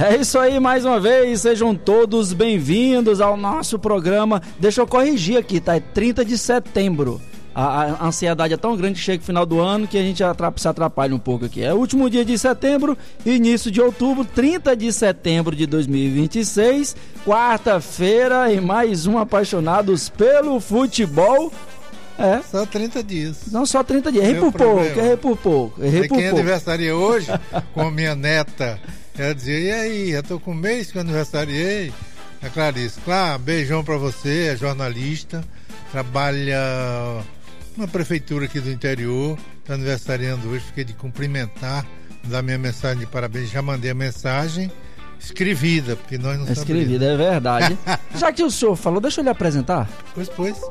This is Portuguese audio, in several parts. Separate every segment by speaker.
Speaker 1: É isso aí, mais uma vez, sejam todos bem-vindos ao nosso programa. Deixa eu corrigir aqui, tá? É 30 de setembro. A ansiedade é tão grande que chega o final do ano que a gente se atrapalha um pouco aqui. É o último dia de setembro, início de outubro, 30 de setembro de 2026, quarta-feira, e mais um Apaixonados pelo Futebol. É.
Speaker 2: Só 30 dias.
Speaker 1: Não, só 30 dias. Errei por pouco.
Speaker 2: Quem aniversaria hoje com a minha neta, ela dizia, e aí, eu tô com um mês que eu aniversariei. A Clarice, claro, beijão pra você, é jornalista, trabalha na prefeitura aqui do interior, tá aniversariando hoje, fiquei de cumprimentar, dar minha mensagem de parabéns, já mandei a mensagem escrevida, porque nós não sabemos.
Speaker 1: Escrevida, é verdade. Já que o senhor falou, deixa eu lhe apresentar.
Speaker 2: Pois.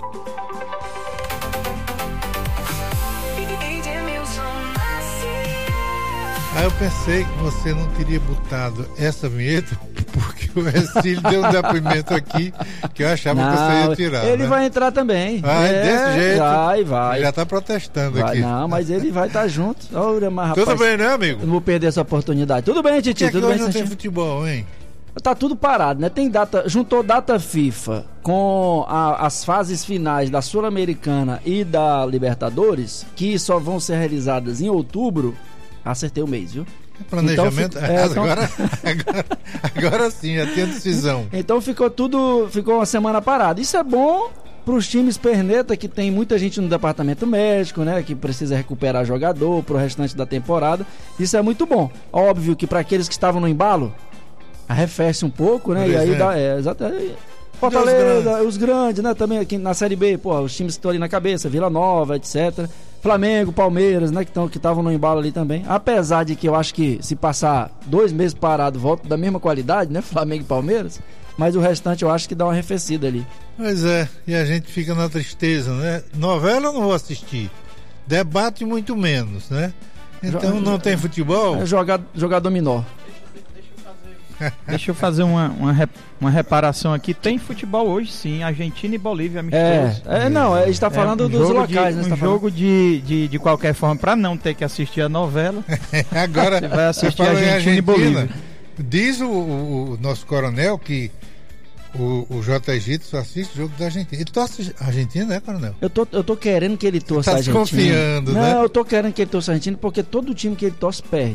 Speaker 2: Aí eu pensei que você não teria botado essa vinheta, porque o Recílio deu um depoimento aqui que eu achava que você ia tirar.
Speaker 1: Ele vai entrar também.
Speaker 2: Desse jeito.
Speaker 1: Vai.
Speaker 2: Ele já está protestando aqui.
Speaker 1: Não, mas ele vai estar junto. Ora, mas, rapaz,
Speaker 2: tudo bem, né, amigo?
Speaker 1: Não vou perder essa oportunidade. Tudo bem, Titi? Tudo bem,
Speaker 2: hoje não tem futebol, hein?
Speaker 1: Tá tudo parado, né? Tem data, juntou data FIFA com as fases finais da Sul-Americana e da Libertadores, que só vão ser realizadas em outubro. Acertei o mês, viu?
Speaker 2: Planejamento? Então, agora sim, já tem a decisão.
Speaker 1: Então ficou uma semana parada. Isso é bom para os times perneta, que tem muita gente no departamento médico, né? Que precisa recuperar jogador pro restante da temporada. Isso é muito bom. Óbvio que para aqueles que estavam no embalo, arrefece um pouco, né? E aí dá. Fortaleza, os grandes, né? Também aqui na Série B, os times que estão ali na cabeça, Vila Nova, etc. Flamengo, Palmeiras, né? Que estavam no embalo ali também. Apesar de que eu acho que se passar 2 meses parado, volta da mesma qualidade, né? Flamengo e Palmeiras. Mas o restante eu acho que dá uma arrefecida ali.
Speaker 2: Pois é, e a gente fica na tristeza, né? Novela eu não vou assistir. Debate muito menos, né? Então não tem futebol.
Speaker 1: É jogar dominó.
Speaker 3: Deixa eu fazer uma reparação aqui. Tem futebol hoje, sim. Argentina e Bolívia amistosos.
Speaker 1: A gente está falando dos locais.
Speaker 3: Um jogo de qualquer forma, para não ter que assistir a novela.
Speaker 2: Agora
Speaker 3: você vai assistir Argentina e Bolívia.
Speaker 2: Diz o nosso coronel que o J. Egito só assiste o jogo da Argentina. Ele torce a Argentina, né, coronel?
Speaker 1: Eu tô querendo que ele torça a Argentina.
Speaker 2: Tá desconfiando, né?
Speaker 1: Não, eu tô querendo que ele torça a Argentina, porque todo time que ele torce perde.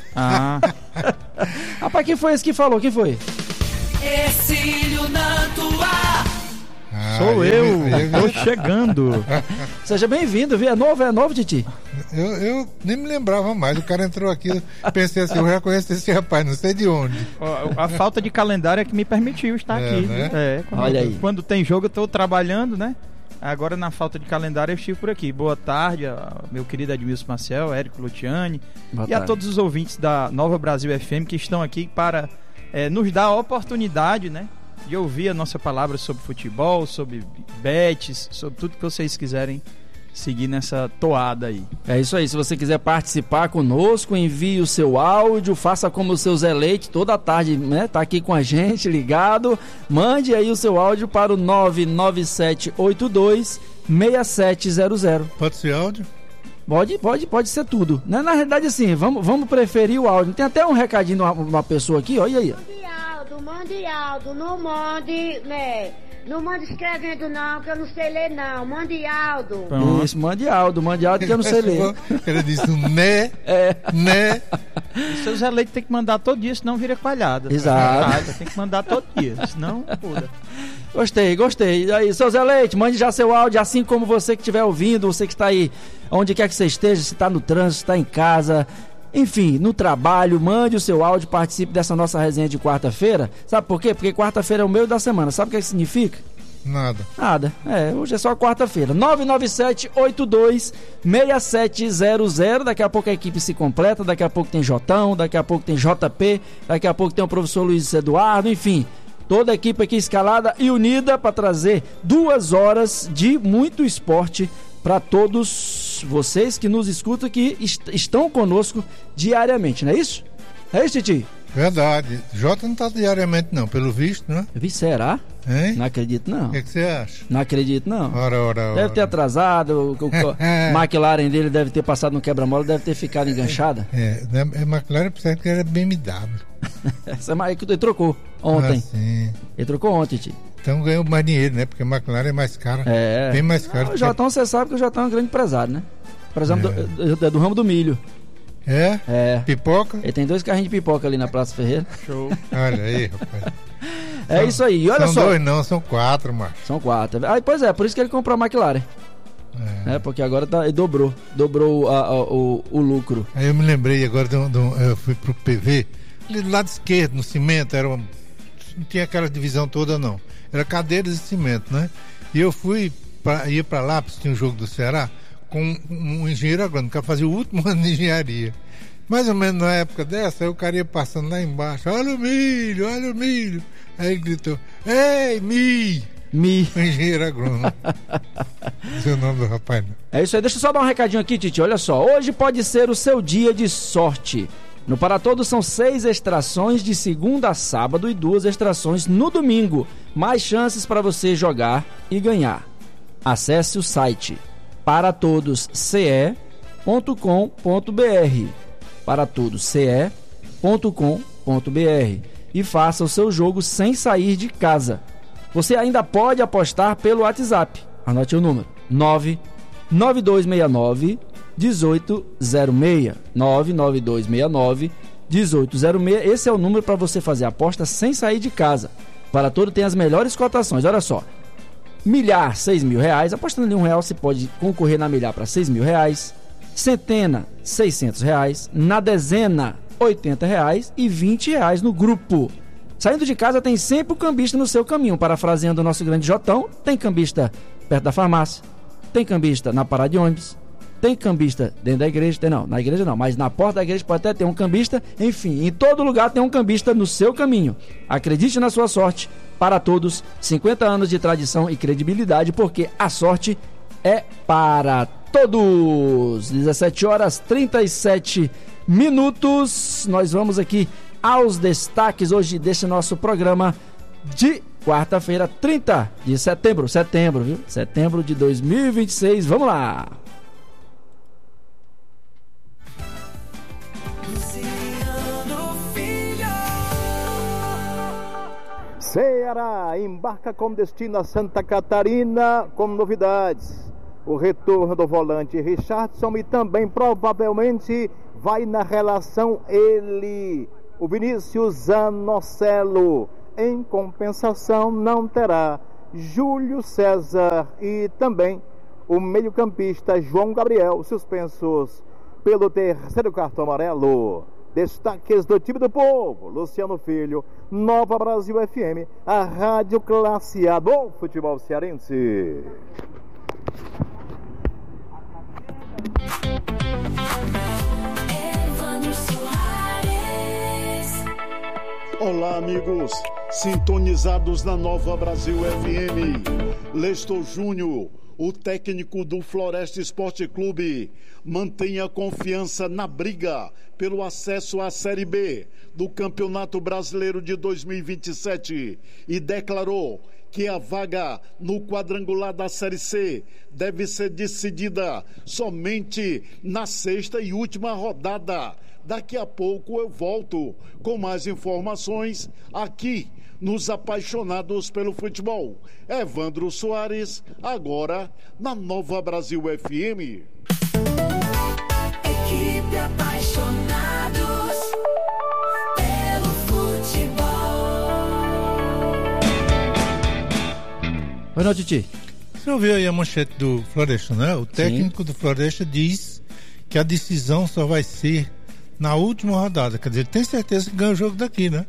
Speaker 1: Rapaz, quem foi esse que falou? Quem foi?
Speaker 4: Ercílio Nantua.
Speaker 3: Sou eu, tô chegando.
Speaker 1: Seja bem-vindo, viu? É novo, Titi?
Speaker 2: Eu nem me lembrava mais. O cara entrou aqui, pensei assim, eu já conheço esse rapaz, não sei de onde.
Speaker 3: A falta de calendário é que me permitiu estar aqui.
Speaker 2: Né?
Speaker 1: Olha aí.
Speaker 3: Quando tem jogo eu tô trabalhando, né? Agora, na falta de calendário, eu estive por aqui. Boa tarde, meu querido Edmilson Marcel, Érico Lutiani e a todos os ouvintes da Nova Brasil FM que estão aqui para nos dar a oportunidade, né, de ouvir a nossa palavra sobre futebol, sobre bets, sobre tudo que vocês quiserem seguir nessa toada aí.
Speaker 1: É isso aí, se você quiser participar conosco, envie o seu áudio, faça como o seu Zé Leite, toda tarde, né, tá aqui com a gente, ligado, mande aí o seu áudio para o 99782-6700.
Speaker 2: Pode ser áudio?
Speaker 1: Pode ser tudo, né? Na realidade, assim, vamos preferir o áudio. Tem até um recadinho de uma pessoa aqui, olha aí.
Speaker 5: Mande áudio, não mande, né? Não mande escrevendo não, que eu não sei ler não. Mande áudio.
Speaker 1: Isso, mande áudio que eu não sei ler.
Speaker 2: Ele disse né.
Speaker 3: O seu Zé Leite tem que mandar todo dia, senão vira coalhada.
Speaker 1: Exato.
Speaker 3: Tem que mandar todo dia, senão muda.
Speaker 1: Gostei. Aí, seu Zé Leite, mande já seu áudio, assim como você que estiver ouvindo, você que está aí, onde quer que você esteja, se está no trânsito, se está em casa, enfim, no trabalho, mande o seu áudio, participe dessa nossa resenha de quarta-feira. Sabe por quê? Porque quarta-feira é o meio da semana. Sabe o que significa?
Speaker 2: Nada.
Speaker 1: Hoje é só quarta-feira. 99782-6700. Daqui a pouco a equipe se completa. Daqui a pouco tem Jotão, daqui a pouco tem JP, daqui a pouco tem o professor Luiz Eduardo, enfim. Toda a equipe aqui escalada e unida para trazer 2 horas de muito esporte para todos vocês que nos escutam, que estão conosco diariamente, não é isso? É isso, Titi?
Speaker 2: Verdade. Jota não está diariamente não, pelo visto, né?
Speaker 1: Será?
Speaker 2: Hein?
Speaker 1: Não acredito não.
Speaker 2: O que você acha?
Speaker 1: Não acredito não.
Speaker 2: Ora.
Speaker 1: Deve ter atrasado, o McLaren dele deve ter passado no quebra-mola, deve ter ficado enganchada.
Speaker 2: McLaren precisa que era BMW.
Speaker 1: Ele trocou ontem.
Speaker 2: Sim.
Speaker 1: Ele trocou ontem, tio.
Speaker 2: Então ganhou mais dinheiro, né? Porque a McLaren é mais cara. Bem mais caro.
Speaker 1: O Jotão, você sabe que o Jotão é um grande empresário, né? Empresário do ramo do milho.
Speaker 2: É? Pipoca?
Speaker 1: Ele tem 2 carrinhos de pipoca ali na Praça Ferreira.
Speaker 3: Show.
Speaker 2: Olha aí, rapaz.
Speaker 1: Isso aí. E olha
Speaker 2: são
Speaker 1: só.
Speaker 2: São 2 não, são 4, macho.
Speaker 1: São 4. Pois é, por isso que ele comprou a McLaren. Porque agora ele dobrou o lucro.
Speaker 2: Aí eu me lembrei agora, eu fui pro PV, ali do lado esquerdo, no cimento, não tinha aquela divisão toda não. Era cadeiras de cimento, né? E eu ia pra lá, porque tinha um jogo do Ceará, com um engenheiro agrônomo, que fazia o último ano de engenharia. Mais ou menos na época dessa, aí o cara ia passando lá embaixo, olha o milho. Aí ele gritou, ei, o engenheiro agrônomo. Não sei o nome do rapaz, não.
Speaker 1: É isso aí, deixa eu só dar um recadinho aqui, Titi. Olha só, hoje pode ser o seu dia de sorte. No Para Todos são 6 extrações de segunda a sábado e 2 extrações no domingo. Mais chances para você jogar e ganhar. Acesse o site paratodosce.com.br paratodosce.com.br e faça o seu jogo sem sair de casa. Você ainda pode apostar pelo WhatsApp. Anote o número: 99269 1806. 99269 1806. Esse é o número para você fazer a aposta sem sair de casa. Para Todo tem as melhores cotações. Olha só: milhar, R$6.000. Apostando em R$1, você pode concorrer na milhar para R$6.000. Centena, R$600. Na dezena, R$80 e R$20 no grupo. Saindo de casa tem sempre o cambista no seu caminho. Parafraseando o nosso grande Jotão, tem cambista perto da farmácia, tem cambista na parada de ônibus, tem cambista dentro da igreja, na igreja não, mas na porta da igreja pode até ter um cambista. Enfim, em todo lugar tem um cambista no seu caminho. Acredite na sua sorte. Para Todos, 50 anos de tradição e credibilidade, porque a sorte é para todos. 17h37. Nós vamos aqui aos destaques hoje desse nosso programa de quarta-feira, 30 de setembro, viu? Setembro de 2026. Vamos lá!
Speaker 6: Ceará embarca com destino a Santa Catarina com novidades. O retorno do volante Richardson e também provavelmente vai na relação o Vinícius Zanocelo. Em compensação não terá Júlio César e também o meio-campista João Gabriel, suspensos pelo 3º cartão amarelo. Destaques do time do povo: Luciano Filho, Nova Brasil FM, a rádio classe A do futebol cearense.
Speaker 7: Olá, amigos, sintonizados na Nova Brasil FM. Lestor Júnior, o técnico do Floresta Esporte Clube, mantém a confiança na briga pelo acesso à Série B do Campeonato Brasileiro de 2027 e declarou que a vaga no quadrangular da Série C deve ser decidida somente na 6ª e última rodada. Daqui a pouco eu volto com mais informações aqui nos Apaixonados pelo Futebol. Evandro Soares, agora na Nova Brasil FM.
Speaker 4: Equipe Apaixonados pelo Futebol.
Speaker 1: Oi, não, Titi.
Speaker 2: Você ouviu aí a manchete do Floresta, né? O técnico do Floresta diz que a decisão só vai ser na última rodada. Quer dizer, ele tem certeza que ganha o jogo daqui, né?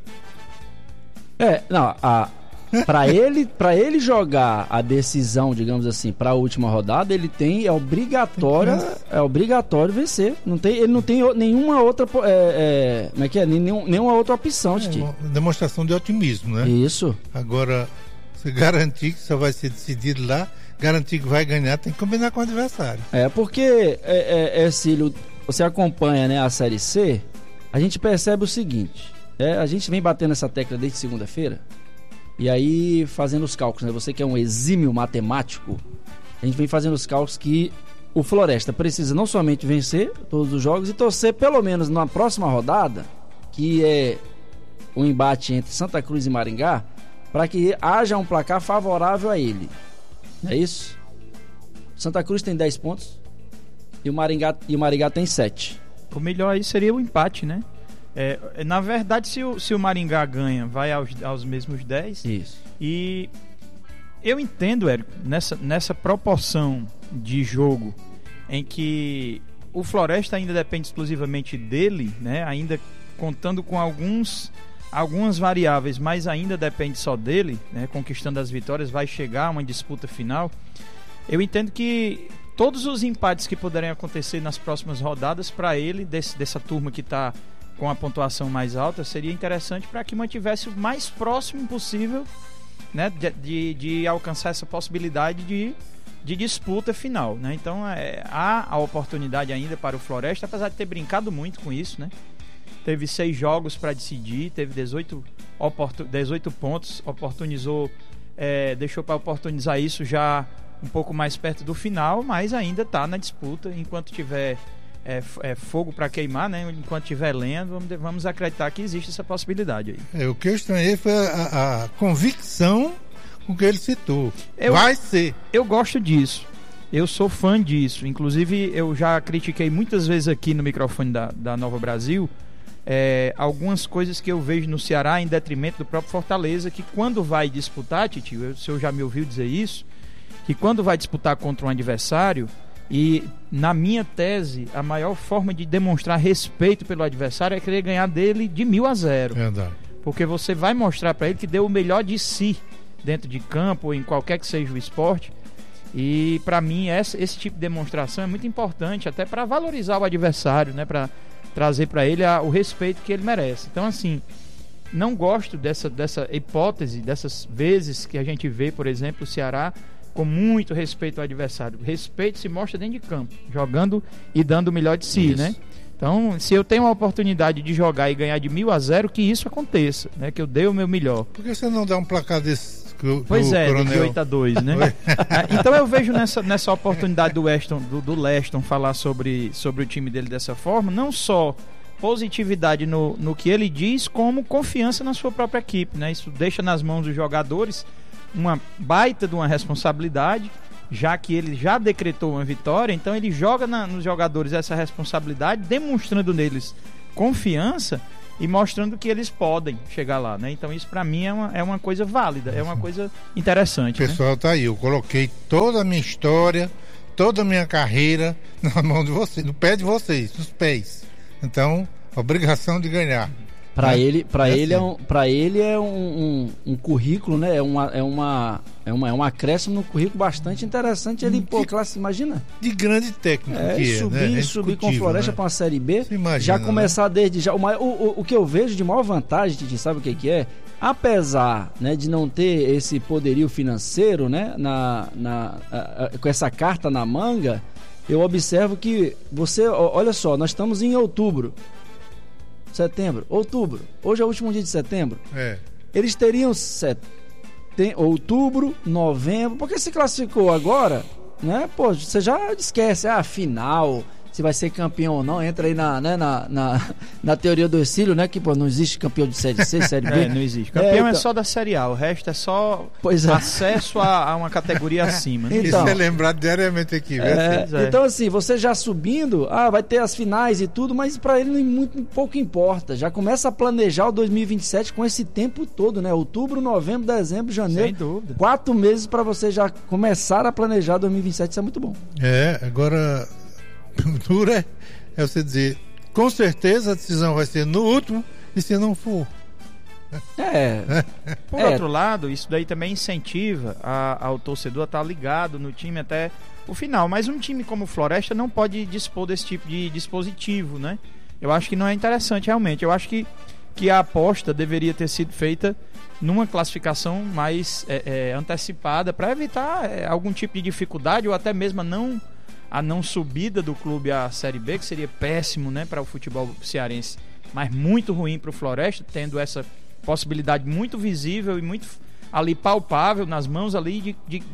Speaker 1: Pra ele jogar a decisão, digamos assim, pra última rodada, é obrigatório vencer. Ele não tem nenhuma outra nenhuma outra opção, Titi.
Speaker 2: Uma demonstração de otimismo, né?
Speaker 1: Isso.
Speaker 2: Agora, você garantir que só vai ser decidido lá, garantir que vai ganhar, tem que combinar com o adversário.
Speaker 1: Porque Cílio, você acompanha, né, a Série C, a gente percebe o seguinte: a gente vem batendo essa tecla desde segunda-feira, e aí fazendo os cálculos, né? Você que é um exímio matemático, a gente vem fazendo os cálculos que o Floresta precisa não somente vencer todos os jogos e torcer pelo menos na próxima rodada, que é o embate entre Santa Cruz e Maringá, para que haja um placar favorável a ele. Não é isso? Santa Cruz tem 10 pontos e o Maringá tem 7.
Speaker 3: O melhor aí seria o empate, né? Na verdade, se o Maringá ganha, vai aos mesmos 10.
Speaker 1: Isso.
Speaker 3: E eu entendo, Érico, nessa proporção de jogo em que o Floresta ainda depende exclusivamente dele, né? Ainda contando com algumas variáveis, mas ainda depende só dele, né? Conquistando as vitórias, vai chegar a uma disputa final. Eu entendo que todos os empates que puderem acontecer nas próximas rodadas, para ele, dessa turma que está com a pontuação mais alta, seria interessante para que mantivesse o mais próximo possível, né, de alcançar essa possibilidade de disputa final, né? Então há a oportunidade ainda para o Floresta, apesar de ter brincado muito com isso, né? Teve 6 jogos para decidir, teve 18 pontos, oportunizou, deixou para oportunizar isso já um pouco mais perto do final, mas ainda está na disputa. Enquanto tiver fogo para queimar, né? Enquanto tiver lenha, vamos acreditar que existe essa possibilidade aí.
Speaker 2: O que eu estranhei foi a convicção com que ele citou. Vai ser.
Speaker 3: Eu gosto disso. Eu sou fã disso. Inclusive, eu já critiquei muitas vezes aqui no microfone da Nova Brasil algumas coisas que eu vejo no Ceará em detrimento do próprio Fortaleza, que quando vai disputar, Titio, o senhor já me ouviu dizer isso, que quando vai disputar contra um adversário, e na minha tese, a maior forma de demonstrar respeito pelo adversário é querer ganhar dele de 1.000-0.
Speaker 2: Verdade.
Speaker 3: Porque você vai mostrar para ele que deu o melhor de si dentro de campo ou em qualquer que seja o esporte. E para mim esse tipo de demonstração é muito importante, até para valorizar o adversário, né? Para trazer para ele o respeito que ele merece. Então, assim, não gosto dessa hipótese, dessas vezes que a gente vê, por exemplo, o Ceará com muito respeito ao adversário. Respeito se mostra dentro de campo, jogando e dando o melhor de si, né? Então, se eu tenho a oportunidade de jogar e ganhar de 1.000-0, que isso aconteça, né? Que eu dei o meu melhor.
Speaker 2: Por que você não dá um placar desse?
Speaker 3: Pois é, de 8-2, né? Então eu vejo nessa oportunidade do Leston falar sobre o time dele dessa forma, não só positividade no que ele diz, como confiança na sua própria equipe, né? Isso deixa nas mãos dos jogadores uma baita de uma responsabilidade, já que ele já decretou uma vitória, então ele joga nos jogadores essa responsabilidade, demonstrando neles confiança e mostrando que eles podem chegar lá, né? Então isso para mim é uma coisa válida, é uma coisa interessante.
Speaker 2: Pessoal, né? Tá aí, eu coloquei toda a minha história, toda a minha carreira na mão de vocês, no pé de vocês, nos pés. Então, obrigação de ganhar.
Speaker 1: Para ele é um currículo, né? É um acréscimo no currículo bastante interessante. Ele, classe, imagina?
Speaker 2: De grande técnico
Speaker 1: subir com o Floresta, né? Para uma Série B,
Speaker 2: imagina,
Speaker 1: já começar, né? Desde já. O que eu vejo de maior vantagem, Titi, sabe o que é? Apesar, né, de não ter esse poderio financeiro, né, com essa carta na manga, eu observo que olha só, nós estamos em setembro, outubro. Hoje é o último dia de setembro. Eles teriam outubro, novembro. Porque se classificou agora, né? Pô, você já esquece final, se vai ser campeão ou não. Entra aí na teoria do Ercílio, né? Que não existe campeão de Série C, Série B.
Speaker 3: Não existe. Campeão é só da Série A, o resto é só acesso a uma categoria acima. Né?
Speaker 2: Então, isso é lembrado diariamente aqui.
Speaker 1: Então, assim, você já subindo, vai ter as finais e tudo, mas para ele muito pouco importa. Já começa a planejar o 2027 com esse tempo todo, né? Outubro, novembro, dezembro, janeiro.
Speaker 3: Sem dúvida.
Speaker 1: 4 meses para você já começar a planejar 2027, isso é muito bom.
Speaker 2: Agora... dura é você dizer, com certeza a decisão vai ser no último, e se não for.
Speaker 3: Por outro lado, isso daí também incentiva ao torcedor a estar ligado no time até o final. Mas um time como o Floresta não pode dispor desse tipo de dispositivo, né? Eu acho que não é interessante realmente. Eu acho que a aposta deveria ter sido feita numa classificação mais antecipada, para evitar algum tipo de dificuldade ou até mesmo a não subida do clube à Série B, que seria péssimo, né, para o futebol cearense mas muito ruim para o Floresta, tendo essa possibilidade muito visível e muito ali palpável nas mãos ali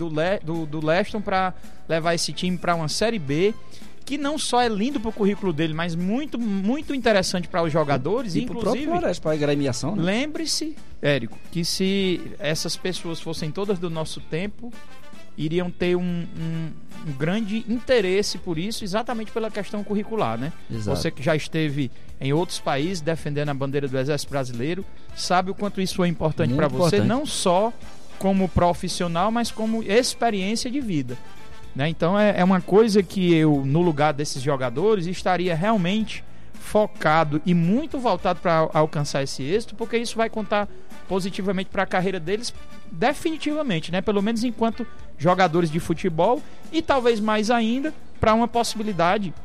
Speaker 3: do Leston para levar esse time para uma Série B, que não só é lindo pro currículo dele, mas muito, muito interessante para os jogadores,
Speaker 1: e
Speaker 3: inclusive
Speaker 1: pro próprio Floresta, para a agremiação, né?
Speaker 3: Lembre-se, Érico, que se essas pessoas fossem todas do nosso tempo, iriam ter um grande interesse por isso, exatamente pela questão curricular, né?
Speaker 1: Exato.
Speaker 3: Você que já esteve em outros países defendendo a bandeira do Exército Brasileiro, sabe o quanto isso é importante para você, não só como profissional, mas como experiência de vida, né? Então é uma coisa que eu, no lugar desses jogadores, estaria realmente focado e muito voltado para alcançar esse êxito, porque isso vai contar positivamente para a carreira deles definitivamente, né? Pelo menos enquanto jogadores de futebol, e talvez mais ainda para uma possibilidade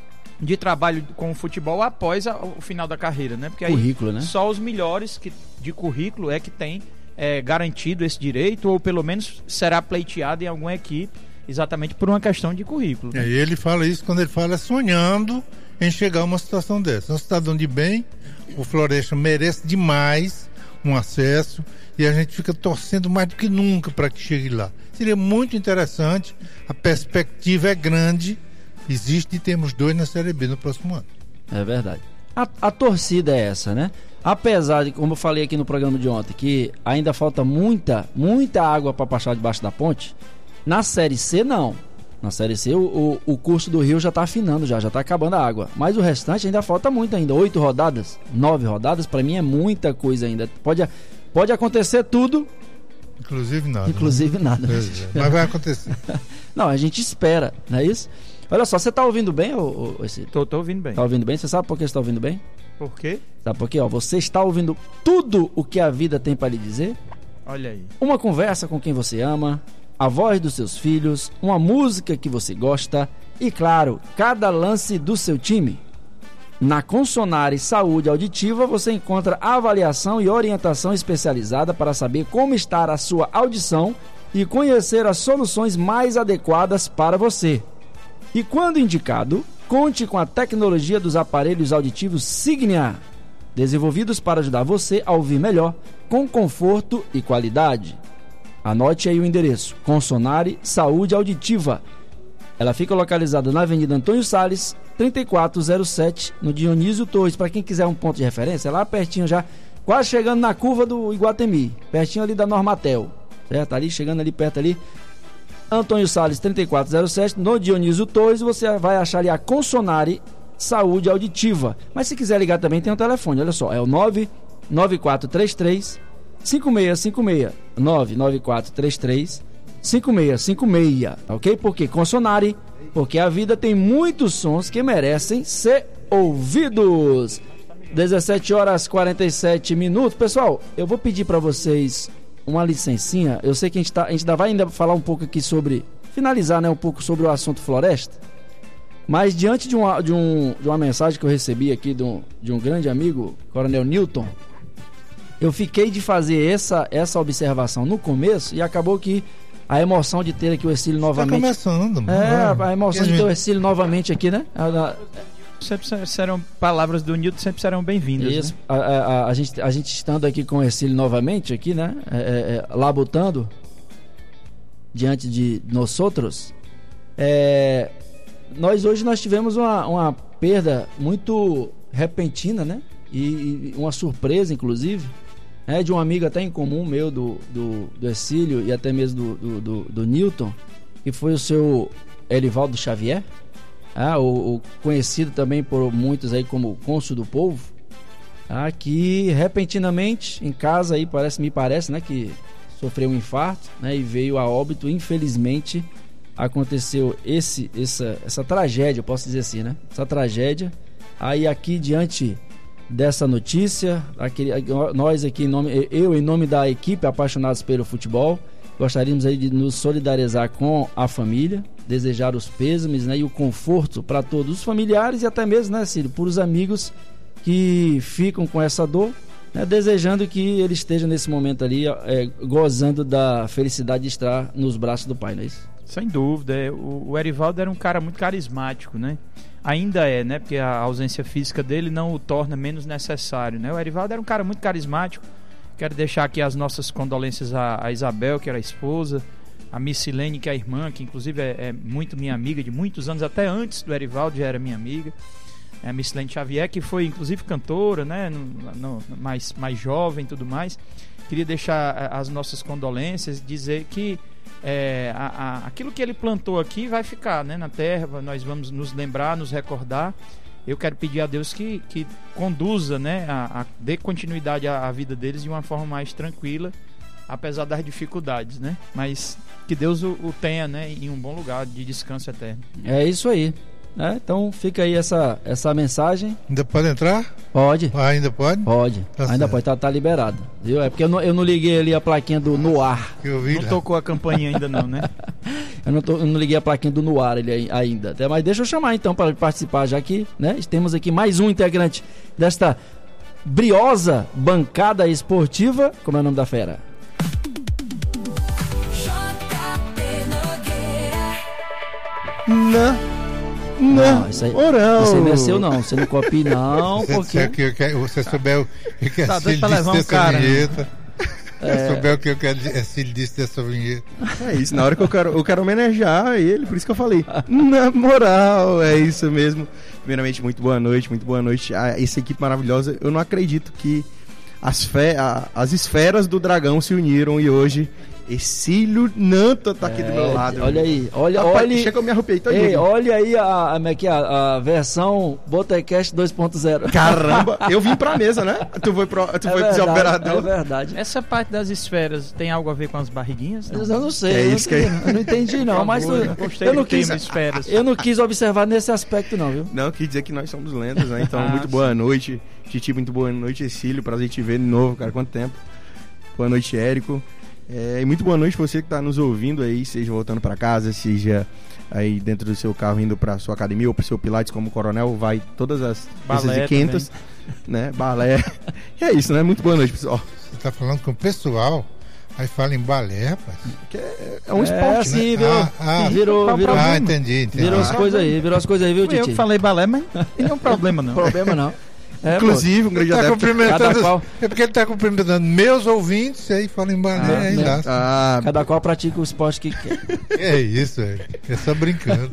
Speaker 3: de trabalho com o futebol após o final da carreira, né? Porque
Speaker 1: currículo,
Speaker 3: aí
Speaker 1: né?
Speaker 3: Só os melhores de currículo é que tem garantido esse direito, ou pelo menos será pleiteado em alguma equipe, exatamente por uma questão de currículo, né?
Speaker 2: E ele fala isso quando ele fala sonhando em chegar a uma situação dessa. Um cidadão de bem, o Floresta merece demais um acesso, e a gente fica torcendo mais do que nunca para que chegue lá. Seria muito interessante, a perspectiva é grande, existe, e temos 2 na Série B no próximo ano.
Speaker 1: É verdade. A torcida é essa, né? Apesar de, como eu falei aqui no programa de ontem, que ainda falta muita água para passar debaixo da ponte, na Série C não. Na Série C o curso do rio já está afinando, já está acabando a água. Mas o restante ainda falta muito ainda. 8 rodadas, 9 rodadas, para mim é muita coisa ainda. Pode acontecer tudo.
Speaker 2: Inclusive nada.
Speaker 1: Inclusive
Speaker 2: né?
Speaker 1: nada.
Speaker 2: Mas vai acontecer.
Speaker 1: Não, a gente espera, não é isso? Olha só, você tá ouvindo bem?
Speaker 3: Tô ouvindo bem.
Speaker 1: Tá ouvindo bem? Você sabe por que você tá ouvindo bem?
Speaker 3: Por quê?
Speaker 1: Sabe por quê? Ó, você está ouvindo tudo o que a vida tem para lhe dizer.
Speaker 3: Olha aí.
Speaker 1: Uma conversa com quem você ama, a voz dos seus filhos, uma música que você gosta e, claro, cada lance do seu time. Na Consonare Saúde Auditiva você encontra avaliação e orientação especializada para saber como está a sua audição e conhecer as soluções mais adequadas para você. E quando indicado, conte com a tecnologia dos aparelhos auditivos Signia, desenvolvidos para ajudar você a ouvir melhor, com conforto e qualidade. Anote aí o endereço: Consonare Saúde Auditiva. Ela fica localizada na Avenida Antônio Salles, 3407, no Dionísio Torres. Para quem quiser um ponto de referência, é lá pertinho já, quase chegando na curva do Iguatemi, pertinho ali da Normatel, certo? Ali, chegando ali perto ali, Antônio Salles 3407, no Dionísio Torres, você vai achar ali a Consonare Saúde Auditiva. Mas se quiser ligar também tem um telefone, olha só, é o 99433 5656, 99433 5656, ok? Porque Consonare, porque a vida tem muitos sons que merecem ser ouvidos. 17h47. Pessoal, eu vou pedir para vocês uma licencinha. Eu sei que a gente ainda vai falar um pouco aqui sobre, finalizar, né, um pouco sobre o assunto Floresta, mas diante de uma mensagem que eu recebi aqui de um grande amigo, Coronel Newton, eu fiquei de fazer essa observação no começo e acabou que a emoção de ter aqui o Ercílio novamente.
Speaker 2: Tá começando, mano.
Speaker 1: A emoção de ter o Ercílio novamente aqui, né?
Speaker 3: Sempre serão palavras do Newton, sempre serão bem-vindas.
Speaker 1: Isso.
Speaker 3: Né?
Speaker 1: A gente estando aqui com o Ercílio novamente aqui, né? Labutando diante de nós outros. Nós tivemos uma perda muito repentina, né? E uma surpresa, inclusive, de um amigo até em comum meu, do Ercílio e até mesmo do Newton, que foi o seu Elivaldo Xavier, o conhecido também por muitos aí como Cônsul do Povo, que repentinamente em casa aí me parece, né, que sofreu um infarto, né, e veio a óbito. Infelizmente aconteceu essa tragédia, eu posso dizer assim, né? Essa tragédia. Aí aqui diante dessa notícia, nós aqui em nome da equipe Apaixonados pelo Futebol, gostaríamos aí de nos solidarizar com a família, desejar os pêsames, né, e o conforto para todos os familiares e até mesmo, né, Cílio, por os amigos que ficam com essa dor, né, desejando que ele esteja nesse momento ali gozando da felicidade de estar nos braços do Pai, não é isso?
Speaker 3: Sem dúvida. O Erivaldo era um cara muito carismático, né? Ainda é, né? Porque a ausência física dele não o torna menos necessário, né? O Erivaldo era um cara muito carismático. Quero deixar aqui as nossas condolências a Isabel, que era a esposa, a Missilene, que é a irmã, que inclusive é muito minha amiga de muitos anos, até antes do Erivaldo já era minha amiga. A Missilene Xavier, que foi inclusive cantora, né? Mais jovem e tudo mais. Queria deixar as nossas condolências, dizer que aquilo que ele plantou aqui vai ficar, né, na terra. Nós vamos nos lembrar, nos recordar. Eu quero pedir a Deus que conduza, né, dê continuidade à vida deles de uma forma mais tranquila, apesar das dificuldades, né? Mas que Deus o tenha, né, em um bom lugar de descanso eterno.
Speaker 1: É isso aí. Então fica aí essa mensagem.
Speaker 2: Ainda pode entrar?
Speaker 1: Pode.
Speaker 2: Ainda pode?
Speaker 1: Pode.
Speaker 2: Tá
Speaker 1: ainda
Speaker 2: certo.
Speaker 1: pode, tá liberado. Viu? É porque eu não liguei ali a plaquinha do no ar.
Speaker 3: Não tocou a campainha ainda não, né?
Speaker 1: Eu não liguei a plaquinha do no ar ele ainda. Mas deixa eu chamar então para participar, já que, né, temos aqui mais um integrante desta briosa bancada esportiva. Como é o nome da fera? Não, isso aí não é seu não, você não copia não, porque...
Speaker 2: Você souber o que é
Speaker 3: Tá doido
Speaker 2: Cílio
Speaker 3: pra
Speaker 2: disse
Speaker 3: levar um
Speaker 2: dessa
Speaker 3: cara,
Speaker 2: vinheta. Se souber o que Cílio disse dessa vinheta.
Speaker 8: É isso, na hora que eu quero homenagear ele, por isso que eu falei. Na moral, é isso mesmo. Primeiramente, muito boa noite a essa equipe maravilhosa. Eu não acredito que as esferas do dragão se uniram e hoje Exílio Nanta tá aqui do meu lado.
Speaker 1: Olha aí, olha.
Speaker 8: Chega que eu me arrupei todo.
Speaker 1: Olha aí a versão Botecast 2.0.
Speaker 8: Caramba, eu vim pra mesa, né? Tu foi pro seu operador.
Speaker 1: É verdade.
Speaker 3: Essa parte das esferas tem algo a ver com as barriguinhas? Não?
Speaker 1: Eu não sei. Eu não entendi não, mas
Speaker 3: gostei do tema esferas.
Speaker 1: Eu não quis observar nesse aspecto não, viu?
Speaker 8: Não, quis dizer que nós somos lendas, né? Então, muito boa noite, Titi, muito boa noite, Exílio, prazer te ver de novo, cara, quanto tempo. Boa noite, Érico. E muito boa noite você que está nos ouvindo aí, seja voltando para casa, seja aí dentro do seu carro indo para sua academia ou para o seu pilates como coronel, vai todas as terças e quintas, né? Balé. E é isso, né? Muito boa noite, pessoal.
Speaker 2: Você tá falando com o pessoal, aí fala em balé, rapaz.
Speaker 8: Que é um esporte,
Speaker 1: assim,
Speaker 8: né?
Speaker 1: Virou.
Speaker 2: Entendi.
Speaker 1: Virou as coisas aí, viu, Titi?
Speaker 3: Eu que falei balé, mas não tem nenhum problema não.
Speaker 1: Problema não.
Speaker 8: Inclusive, um grande adepto.
Speaker 2: É porque ele está cumprimentando meus ouvintes, aí fala em balé, aí dá.
Speaker 1: Cada qual pratica o esporte que quer.
Speaker 2: É isso, é só brincando.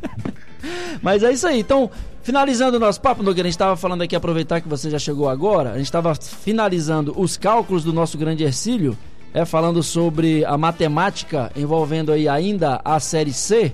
Speaker 1: Mas é isso aí. Então, finalizando o nosso papo, Nogueira, a gente estava falando aqui, aproveitar que você já chegou agora, a gente estava finalizando os cálculos do nosso grande Hercílio, falando sobre a matemática envolvendo aí ainda a Série C.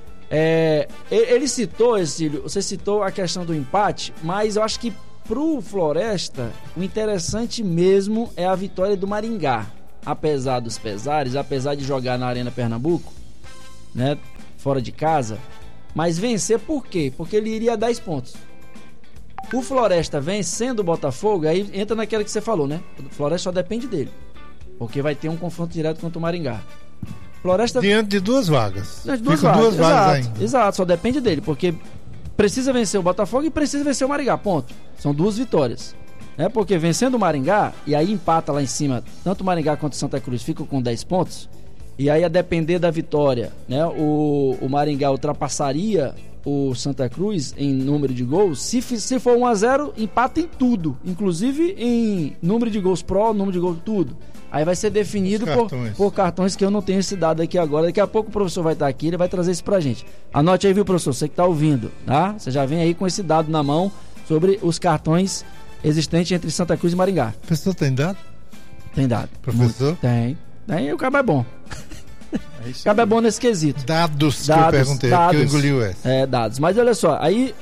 Speaker 1: Ele citou, Hercílio, você citou a questão do empate, mas eu acho que pro Floresta, o interessante mesmo é a vitória do Maringá. Apesar dos pesares, apesar de jogar na Arena Pernambuco, né, fora de casa, mas vencer por quê? Porque ele iria a 10 pontos. O Floresta vencendo o Botafogo, aí entra naquela que você falou, né? O Floresta só depende dele, porque vai ter um confronto direto contra o Maringá. Floresta...
Speaker 2: Diante de duas vagas.
Speaker 1: Duas vagas ainda. Exato, só depende dele, porque precisa vencer o Botafogo e precisa vencer o Maringá, ponto. São duas vitórias. Porque vencendo o Maringá, e aí empata lá em cima, tanto o Maringá quanto o Santa Cruz ficam com 10 pontos, e aí a depender da vitória, né, o Maringá ultrapassaria o Santa Cruz em número de gols. Se for 1-0, empata em tudo, inclusive em número de gols pró, número de gols tudo. Aí vai ser definido por cartões que eu não tenho esse dado aqui agora. Daqui a pouco o professor vai estar aqui, ele vai trazer isso pra gente. Anote aí, viu, professor? Você que tá ouvindo, tá? Você já vem aí com esse dado na mão sobre os cartões existentes entre Santa Cruz e Maringá.
Speaker 2: O professor tem dado?
Speaker 1: Tem dado.
Speaker 2: Professor?
Speaker 1: Tem. O cabo é bom. O cabo é bom nesse quesito.
Speaker 2: Dados que eu perguntei, que eu engoli o S.
Speaker 1: Dados. Mas olha só, aí...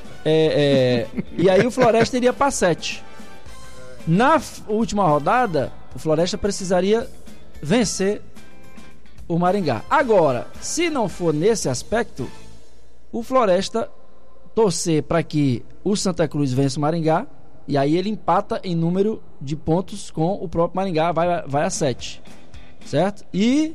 Speaker 1: e aí o Floresta iria pra 7. Na última rodada, o Floresta precisaria vencer o Maringá. Agora, se não for nesse aspecto, o Floresta torcer para que o Santa Cruz vença o Maringá, e aí ele empata em número de pontos com o próprio Maringá, vai a 7, certo? E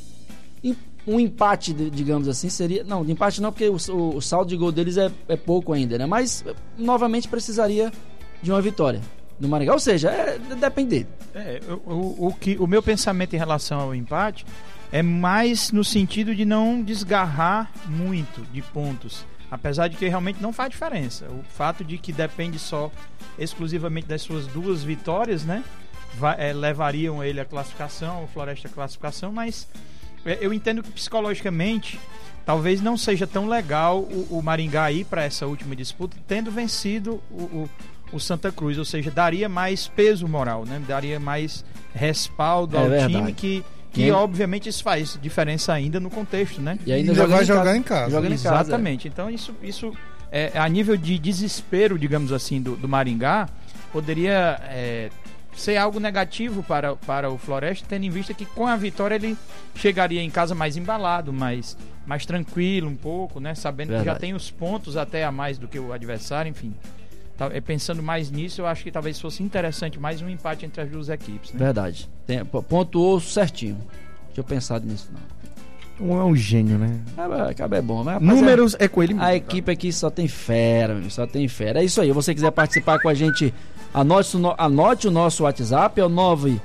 Speaker 1: um empate, digamos assim, seria... Não, de empate não, porque o saldo de gol deles é pouco ainda, né? Mas, novamente, precisaria de uma vitória do Maringá, ou seja, depende dele.
Speaker 3: O meu pensamento em relação ao empate é mais no sentido de não desgarrar muito de pontos. Apesar de que realmente não faz diferença. O fato de que depende só exclusivamente das suas 2 vitórias, né? Levariam ele à classificação, o Floresta à classificação, mas eu entendo que psicologicamente talvez não seja tão legal o Maringá ir para essa última disputa tendo vencido o Santa Cruz, ou seja, daria mais peso moral, né? Daria mais respaldo ao time que obviamente isso faz diferença ainda no contexto, né?
Speaker 2: E ainda vai jogar em casa.
Speaker 3: Exatamente. Então isso a nível de desespero, digamos assim, do Maringá, poderia ser algo negativo para o Floresta, tendo em vista que com a vitória ele chegaria em casa mais embalado, mais tranquilo um pouco, né? Sabendo que já tem os pontos até a mais do que o adversário, enfim. Pensando mais nisso, eu acho que talvez fosse interessante mais um empate entre as 2 equipes, né?
Speaker 1: Verdade. Pontuou certinho. Não tinha pensado nisso, não.
Speaker 8: Um é um gênio, né?
Speaker 1: Acaba é bom. Mas,
Speaker 8: números é com ele mesmo.
Speaker 1: A equipe aqui só tem fera, meu, só tem fera. É isso aí. Se você quiser participar com a gente, anote o nosso WhatsApp, é o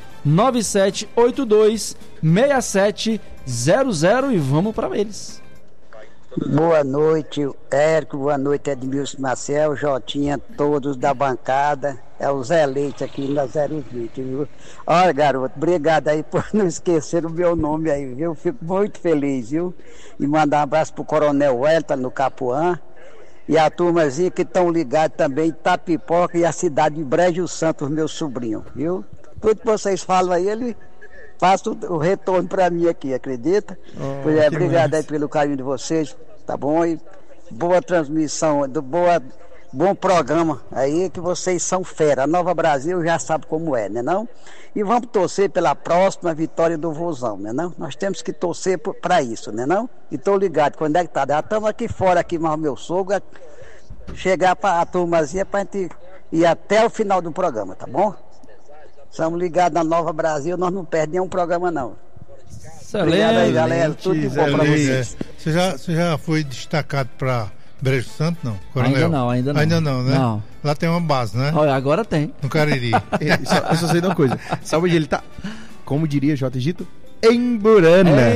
Speaker 1: 997826700 e vamos para eles.
Speaker 9: Boa noite, Érico. Boa noite, Edmilson Maciel, Jotinha, todos da bancada. É o Zé Leite aqui na 020, viu? Olha, garoto, obrigado aí por não esquecer o meu nome aí, viu? Fico muito feliz, viu? E mandar um abraço pro Coronel Welton no Capuã. E a turmazinha que estão ligados também, Itapipoca e a cidade de Brejo Santo, meu sobrinho, viu? Tudo que vocês falam aí, ele passa o retorno para mim aqui, acredita? Pois obrigado aí pelo carinho de vocês, tá bom? E boa transmissão, bom programa aí, que vocês são fera. A Nova Brasil já sabe como é, né não? E vamos torcer pela próxima vitória do Vozão, né não? Nós temos que torcer para isso, né não? E tô ligado, quando é que tá? Já estamos aqui fora, aqui, mas o meu sogro, chegar para a turmazinha pra gente ir até o final do programa, tá bom? Estamos ligados na Nova Brasil, nós não perdemos nenhum programa não. Obrigado aí, galera, tudo de bom para vocês.
Speaker 2: Você já foi destacado para Brejo Santo, não? Coronel?
Speaker 1: Ainda não.
Speaker 2: Ainda não, né?
Speaker 1: Não.
Speaker 2: Lá tem uma base, né?
Speaker 1: Olha, agora tem.
Speaker 2: No Cariri.
Speaker 8: Eu só sei de uma coisa. Sabe onde ele tá? Como diria J. Gito? Emburana.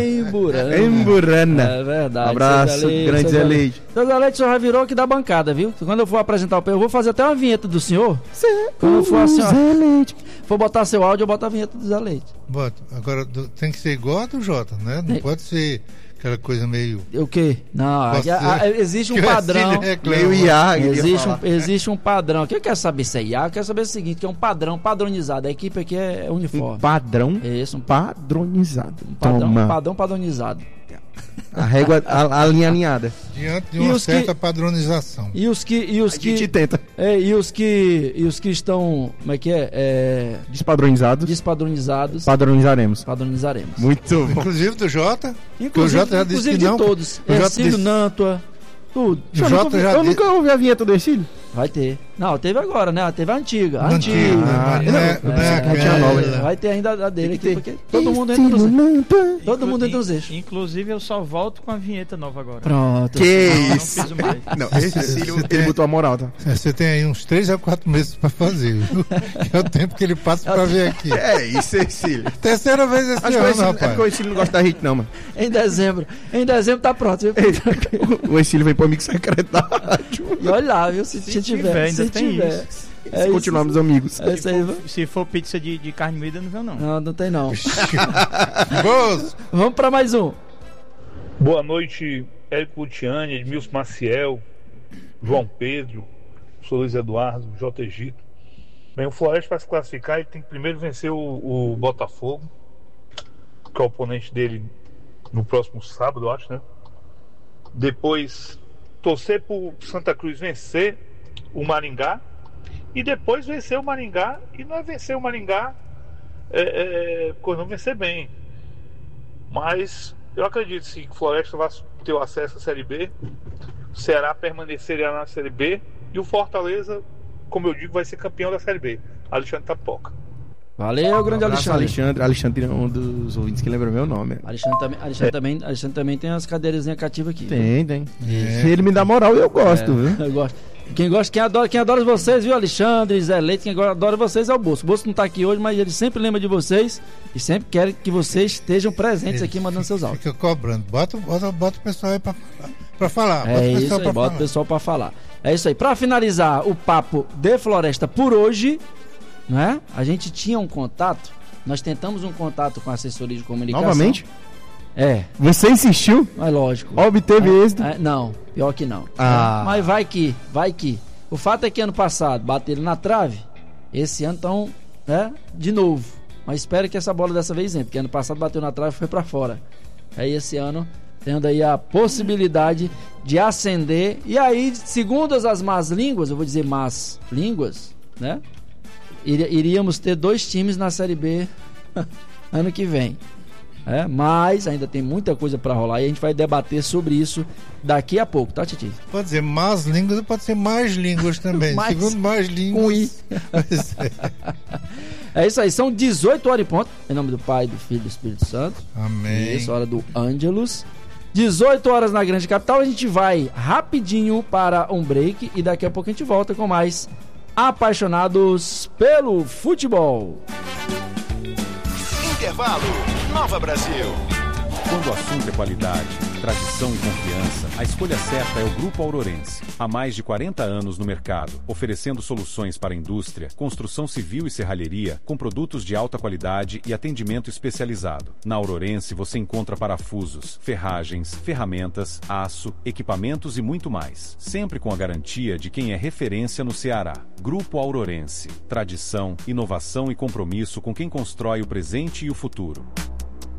Speaker 1: É verdade.
Speaker 8: Um abraço, grande Zé Leite.
Speaker 1: Seu Zé Leite só já virou aqui da bancada, viu? Quando eu for apresentar o eu vou fazer até uma vinheta do senhor. Quando eu for assim,
Speaker 8: Zé Leite.
Speaker 1: For botar seu áudio, eu boto a vinheta do Zé Leite.
Speaker 2: Bota. Agora tem que ser igual a do Jota, né? Não pode ser aquela coisa meio...
Speaker 1: O quê? Não, existe um padrão.
Speaker 8: Meio Iago.
Speaker 1: Existe um padrão. O que eu quero saber se é Iago? Eu quero saber o seguinte, que é um padrão padronizado. A equipe aqui é uniforme.
Speaker 8: Um padrão?
Speaker 1: Isso,
Speaker 8: padronizado.
Speaker 1: Um padrão padronizado.
Speaker 8: A régua, a linha alinhada.
Speaker 2: Diante de uma certa padronização.
Speaker 1: E os que
Speaker 8: a gente tenta.
Speaker 1: E os que estão, como é que é?
Speaker 8: Despadronizados. Padronizaremos.
Speaker 1: Muito
Speaker 2: bom. Inclusive do Jota. O Jota já disse que não.
Speaker 1: Todos. Ercílio, Nantua, tudo.
Speaker 8: Eu nunca ouvi a vinheta do Ercílio.
Speaker 1: Vai ter. Não, teve agora, né? Teve a antiga. Vai ter ainda a dele aqui, porque todo mundo entra nos eixos. Todo mundo entra nos eixos.
Speaker 3: Inclusive, eu só volto com a vinheta nova agora.
Speaker 1: Pronto.
Speaker 8: Que isso? Não piso mais. Não, esse Cílio, ele botou a moral, tá?
Speaker 2: Você tem aí uns 3 a 4 meses pra fazer, viu? É o tempo que ele passa pra vir aqui.
Speaker 8: É isso, Cílio.
Speaker 2: Terceira vez esse ano, rapaz.
Speaker 8: É porque o Cílio não gosta da gente, não, mano.
Speaker 1: Em dezembro tá pronto, viu?
Speaker 8: O Cílio vem pro amigo secreto da rádio.
Speaker 1: E olha lá, viu? Se tiver.
Speaker 8: Se continuarmos amigos.
Speaker 3: Se for pizza de carne moída, não vem não.
Speaker 1: Não tem não. Vamos pra mais um.
Speaker 10: Boa noite, Érico Luciani, Edmilson Maciel, João Pedro, sou Luiz Eduardo, J. Egito. Bem, o Floresta para se classificar, ele tem que primeiro vencer o Botafogo, que é o oponente dele no próximo sábado, eu acho, né? Depois torcer pro Santa Cruz vencer o Maringá e depois vencer o Maringá, e não é vencer o Maringá não vencer bem, mas eu acredito sim que o Floresta vai ter o acesso à Série B, o Ceará permanecerá na Série B e o Fortaleza, como eu digo, vai ser campeão da Série B. Alexandre Tapoca.
Speaker 1: Valeu, grande Alexandre.
Speaker 8: Alexandre é um dos ouvintes que lembra meu nome.
Speaker 1: Alexandre também tem as cadeirinhas cativas aqui.
Speaker 8: Tem. Se ele me dá moral, eu gosto, viu?
Speaker 1: Eu gosto. Quem adora vocês, viu, Alexandre, Zé Leite, quem adora vocês é o Bolso. O Bolso não tá aqui hoje, mas ele sempre lembra de vocês e sempre quer que vocês estejam presentes aqui mandando seus áudios.
Speaker 2: Fica cobrando. Bota o pessoal aí pra falar.
Speaker 1: É isso aí, bota o pessoal pra falar. É isso aí. Pra finalizar o papo de floresta por hoje, né? A gente tinha um contato, nós tentamos um contato com a assessoria de comunicação.
Speaker 8: Novamente?
Speaker 1: É.
Speaker 8: Você insistiu?
Speaker 1: Mas lógico.
Speaker 8: Obteve êxito?
Speaker 1: Não, pior que não.
Speaker 8: Mas
Speaker 1: vai que. O fato é que ano passado bateram na trave, esse ano estão, né, de novo. Mas espero que essa bola dessa vez entre, porque ano passado bateu na trave e foi pra fora. Aí esse ano, tendo aí a possibilidade de ascender. E aí, segundo as más línguas, eu vou dizer más línguas, né? Iríamos ter 2 times na Série B ano que vem. Mas ainda tem muita coisa para rolar e a gente vai debater sobre isso daqui a pouco, tá, Titi?
Speaker 2: Pode dizer más línguas, pode ser mais línguas também. Segundo mais línguas.
Speaker 1: Com I. É isso aí, são 18 horas e ponto. Em nome do Pai, do Filho e do Espírito Santo.
Speaker 2: Amém.
Speaker 1: Isso, hora do Ângelus. 18 horas na Grande Capital. A gente vai rapidinho para um break e daqui a pouco a gente volta com mais Apaixonados pelo Futebol.
Speaker 11: Intervalo, Nova Brasil.
Speaker 12: Quando o assunto é qualidade, tradição e confiança, a escolha certa é o Grupo Aurorense. Há mais de 40 anos no mercado, oferecendo soluções para a indústria, construção civil e serralheria, com produtos de alta qualidade e atendimento especializado. Na Aurorense você encontra parafusos, ferragens, ferramentas, aço, equipamentos e muito mais. Sempre com a garantia de quem é referência no Ceará. Grupo Aurorense. Tradição, inovação e compromisso com quem constrói o presente e o futuro.